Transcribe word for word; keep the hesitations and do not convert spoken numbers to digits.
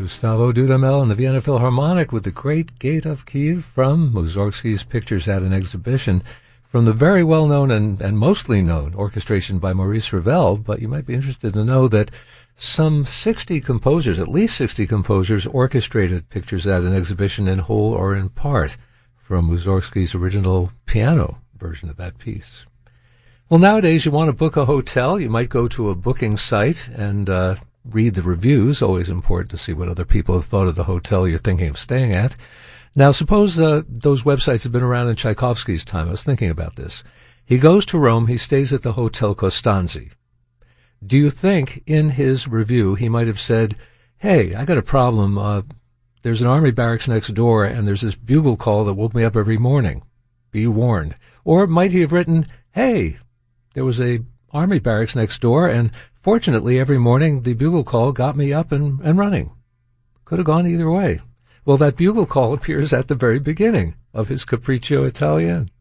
Gustavo Dudamel and the Vienna Philharmonic with The Great Gate of Kiev from Mussorgsky's Pictures at an Exhibition, from the very well-known and, and mostly known orchestration by Maurice Ravel. But you might be interested to know that some sixty composers, at least sixty composers, orchestrated Pictures at an Exhibition in whole or in part from Mussorgsky's original piano version of that piece. Well, nowadays you want to book a hotel, you might go to a booking site and uh, read the reviews. Always important to see what other people have thought of the hotel you're thinking of staying at. Now, suppose uh, those websites have been around in Tchaikovsky's time. I was thinking about this. He goes to Rome. He stays at the Hotel Costanzi. Do you think in his review he might have said, hey, I got a problem. Uh, there's an army barracks next door, and there's this bugle call that woke me up every morning. Be warned. Or might he have written, hey, there was a army barracks next door, and fortunately, every morning the bugle call got me up and, and running. Could have gone either way. Well, that bugle call appears at the very beginning of his Capriccio Italien.